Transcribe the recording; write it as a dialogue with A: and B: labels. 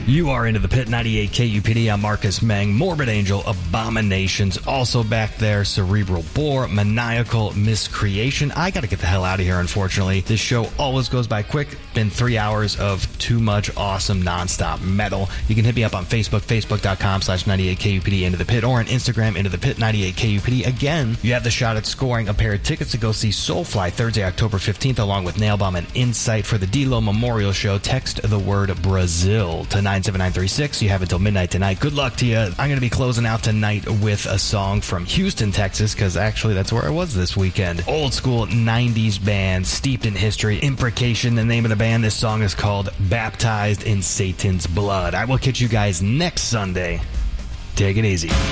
A: You are into the Pit 98 KUPD. I'm Marcus Meng. Morbid Angel, Abominations, also back there. Cerebral Bore, Maniacal Miscreation. I gotta get the hell out of here, unfortunately. This show always goes by quick. Been 3 hours of too much awesome nonstop metal. You can hit me up on Facebook, facebook.com/98KUPD Into the Pit, or on Instagram, Into the Pit 98KUPD. Again, you have the shot at scoring a pair of tickets to go see Soulfly Thursday, October 15th, along with Nailbomb and Insight for the D-Lo Memorial Show. Text the word Brazil to 97936. You have until midnight tonight. Good luck to you. I'm going to be closing out tonight with a song from Houston, Texas, because actually that's where I was this weekend. Old school 90s band, steeped in history. Imprecation, the name of the band. This song is called Baptized in Satan's Blood. I will catch you guys next Sunday. Take it easy.